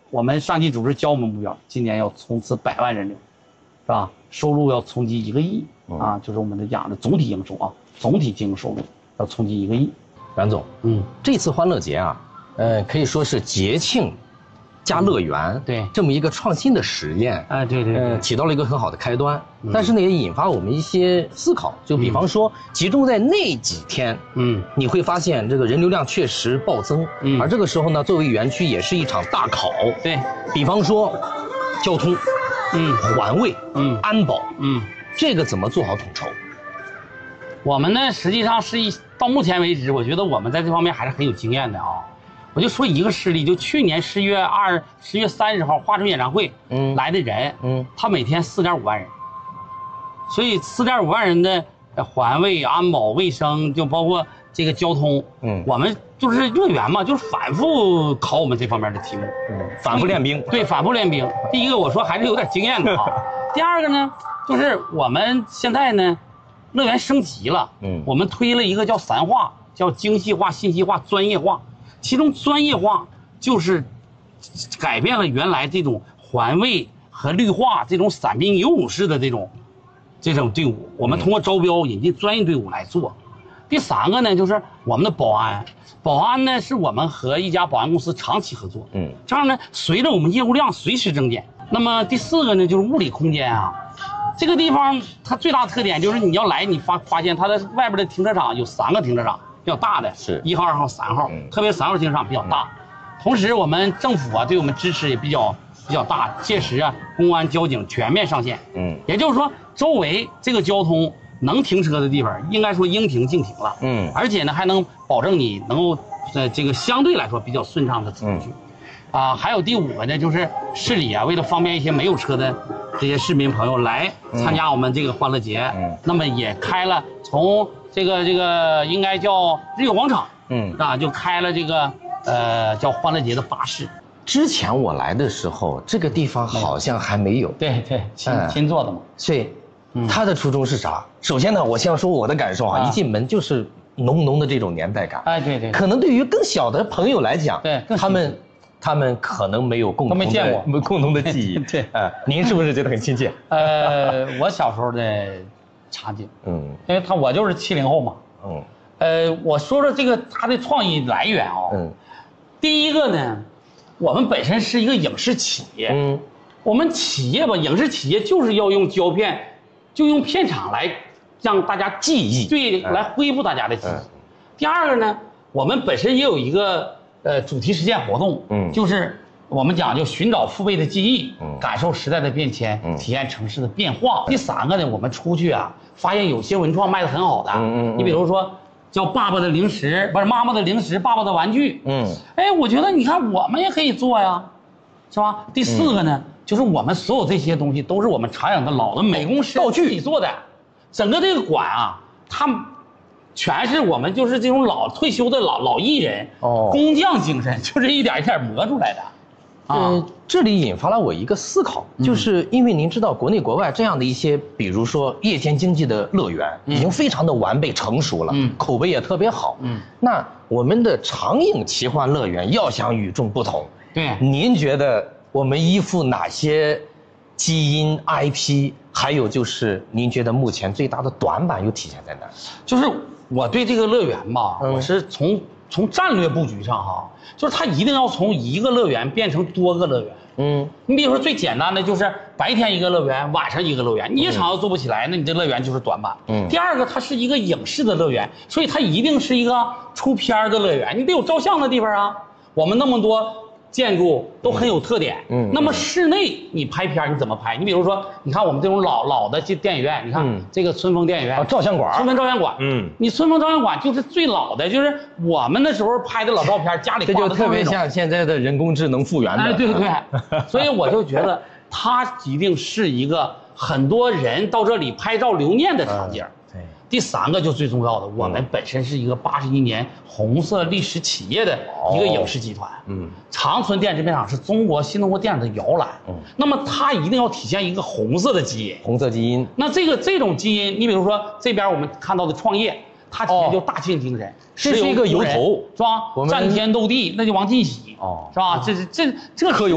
我们上级组织交我们目标，今年要冲刺100万人流，是吧？收入要冲击1个亿啊，就是我们的讲的总体营收啊，总体经营收入要冲击1个亿。 阮总，这次欢乐节啊，可以说是节庆加乐园， 对， 这么一个创新的实验， 对， 起到了一个很好的开端。但是呢，也引发我们一些思考，就比方说，集中在那几天，你会发现这个人流量确实暴增，而这个时候呢，作为园区也是一场大考，对，比方说，交通，环卫，安保，这个怎么做好统筹？ 我们呢，实际上是到目前为止，我觉得我们在这方面还是很有经验的啊。我就说一个事例，就去年10月30号花城演唱会，来的人，他每天4.5万人，所以4.5万人的环卫、安保、卫生，就包括这个交通，我们就是乐园嘛，就是反复考我们这方面的题目， 反复练兵， 对，反复练兵。第一个我说还是有点经验的啊，第二个呢，就是我们现在呢，乐园升级了，我们推了一个叫3化，叫精细化、信息化、专业化。其中专业化就是改变了原来这种环卫和绿化这种散兵游勇式的这种队伍，我们通过招标引进专业队伍来做。第3个呢，就是我们的保安，保安呢是我们和一家保安公司长期合作，这样呢，随着我们业务量随时增减。那么第4个呢，就是物理空间啊，这个地方它最大的特点就是你要来，你发现它的外边的停车场有3个停车场。比较大的是1号、2号、3号，特别3号停车场比较大。同时，我们政府啊对我们支持也比较大，届时啊公安交警全面上线。也就是说，周围这个交通能停车的地方，应该说应停尽停了。而且呢还能保证你能够这个相对来说比较顺畅的出去。还有第5个呢，就是市里啊为了方便一些没有车的这些市民朋友来参加我们这个欢乐节，那么也开了从。这个应该叫日月广场，就开了这个叫欢乐节的巴士。 之前我来的时候，这个地方好像还没有。 对，新做的嘛。 所以，它的初衷是啥？首先呢，我先说我的感受啊，一进门就是浓浓的这种年代感。 对。 可能对于更小的朋友来讲， 对， 他们可能没有共同的记忆。 对， 您是不是觉得很亲切？ 我小时候的。场景，因为我就是70后嘛，我说说这个它的创意来源啊，第一个呢，我们本身是一个影视企业，我们企业吧，影视企业就是要用胶片，就用片场来让大家记忆， 对，来恢复大家的记忆。第二个呢，我们本身也有一个主题实践活动，就是我们讲究寻找父辈的记忆，感受时代的变迁，体验城市的变化。第3个呢，我们出去啊，发现有些文创卖得很好的，你比如说叫爸爸的零食，不是妈妈的零食，爸爸的玩具，我觉得你看我们也可以做呀，是吧？第4个呢，就是我们所有这些东西都是我们常养的老的美工师道具自己做的，整个这个馆啊，他们全是我们就是这种退休的老艺人，工匠精神，就是一点一点磨出来的。 这里引发了我一个思考，就是因为您知道国内国外这样的一些，比如说夜间经济的乐园，已经非常的完备成熟了，口碑也特别好。那我们的长影奇幻乐园要想与众不同， 对， 您觉得我们依附哪些基因 IP？还有就是您觉得目前最大的短板又体现在哪？ 就是我对这个乐园吧，我是从战略布局上哈，就是它一定要从一个乐园变成多个乐园。你比如说最简单的就是白天一个乐园，晚上一个乐园，你一场都做不起来，那你这乐园就是短板。第二个，它是一个影视的乐园，所以它一定是一个出片的乐园，你得有照相的地方啊。我们那么多建筑都很有特点，那么室内你拍片你怎么拍？你比如说，你看我们这种老的电影院，你看这个春风电影院， 照相馆， 春风照相馆，你春风照相馆就是最老的，就是我们那时候拍的老照片，家里这就特别像现在的人工智能复原的， 对，所以我就觉得它一定是一个很多人到这里拍照留念的场景。第3个就最重要的，我们本身是一个81年红色历史企业的一个影视集团，长春电影制片厂是中国新中国电影的摇篮，那么它一定要体现一个红色的基因， 红色基因。 那这种基因，你比如说这边我们看到的创业，它体现就大庆精神， 这是一个由头， 是吧？战天斗地，那就王进喜，是吧？这个可有。